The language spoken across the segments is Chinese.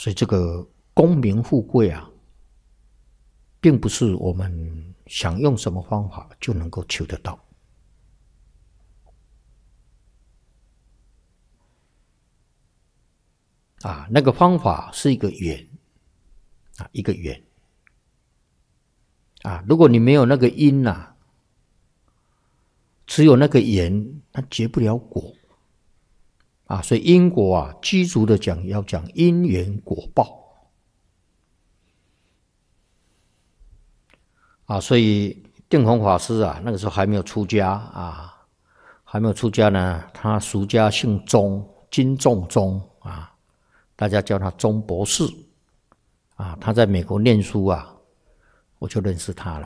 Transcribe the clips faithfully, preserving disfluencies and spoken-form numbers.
所以这个功名富贵啊，并不是我们想用什么方法就能够求得到。啊，那个方法是一个缘，啊，一个缘。啊，如果你没有那个因啊，只有那个缘，它结不了果。啊，所以因果啊，基础的讲要讲因缘果报。啊，所以定弘法师啊，那个时候还没有出家啊，还没有出家呢，他俗家姓钟，金仲钟啊，大家叫他钟博士啊。他在美国念书啊，我就认识他了。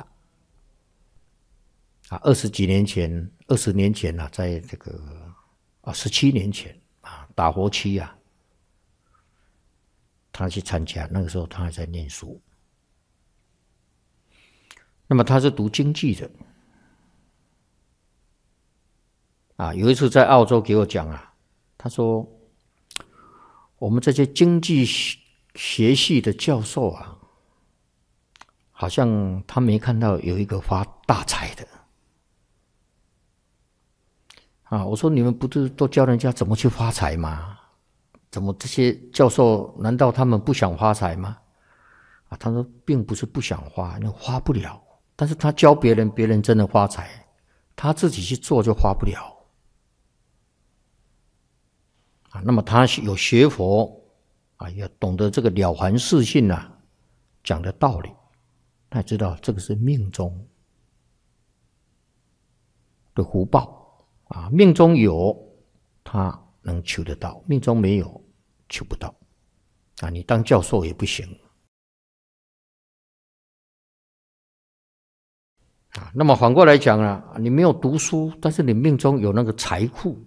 啊，二十几年前，二十年前啊，在这个啊十七年前啊，打火期啊，他去参加，那个时候他还在念书。那么他是读经济的，啊，有一次在澳洲给我讲啊，他说我们这些经济学系的教授啊，好像他没看到有一个发大财的。啊，我说你们不是都教人家怎么去发财吗？怎么这些教授难道他们不想发财吗？啊，他说并不是不想花，那花不了。但是他教别人，别人真的发财，他自己去做就发不了。啊，那么他有学佛啊，也懂得这个了凡四训啊讲的道理，他知道这个是命中的福报啊，命中有他能求得到，命中没有求不到。啊，你当教授也不行。啊，那么反过来讲啊，你没有读书，但是你命中有那个财库，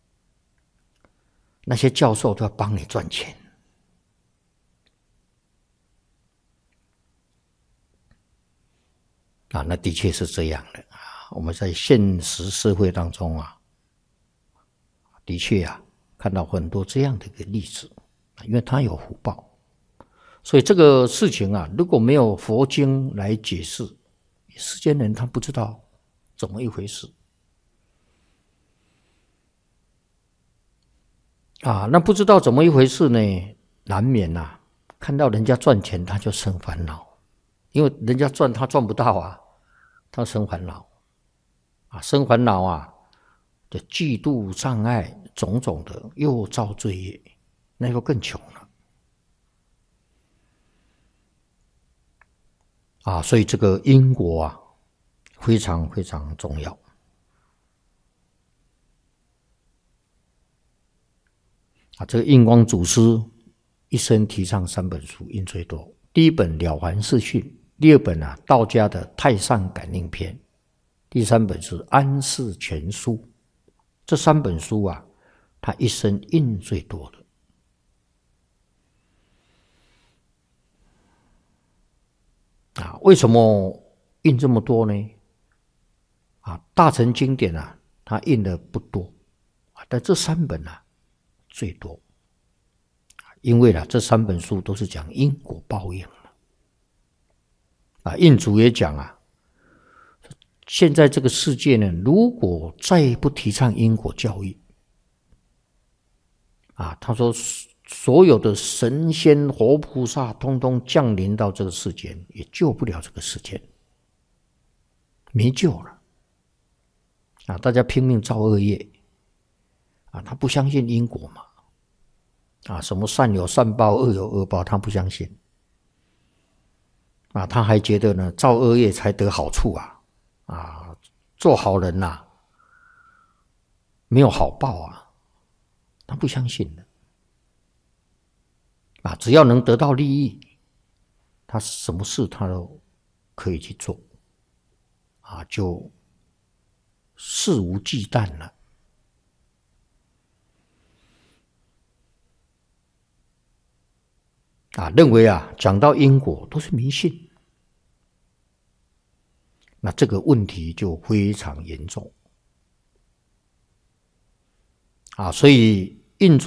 那些教授都要帮你赚钱。啊，那的确是这样的啊。我们在现实社会当中啊，的确啊，看到很多这样的一个例子，因为他有福报，所以这个事情啊，如果没有佛经来解释，世间人他不知道怎么一回事。啊，那不知道怎么一回事呢，难免啊，看到人家赚钱他就生烦恼，因为人家赚他赚不到啊，他生烦恼啊，生烦恼啊，就嫉妒障碍种种的，又造罪业，那就更穷了。啊，所以这个因果啊，非常非常重要。啊，这个印光祖师一生提倡三本书，印最多。第一本《了凡四训》，第二本啊，道家的《太上感应篇》，第三本是《安世全书》。这三本书啊，他一生印最多的。啊，为什么印这么多呢？啊，大乘经典啊，他印的不多，啊，但这三本啊最多。因为啊，这三本书都是讲因果报应的。啊，印主也讲啊，现在这个世界呢，如果再不提倡因果教育，啊，他说所有的神仙活菩萨通通降临到这个世间，也救不了这个世间，没救了。啊，大家拼命造恶业，啊，他不相信因果嘛，啊，什么善有善报，恶有恶报，他不相信。啊，他还觉得呢，造恶业才得好处啊，啊，做好人呐、啊，没有好报啊，他不相信的。啊，只要能得到利益，他什么事他都可以去做，啊，就肆无忌惮了。啊，认为啊，讲到因果都是迷信，那这个问题就非常严重。啊，所以印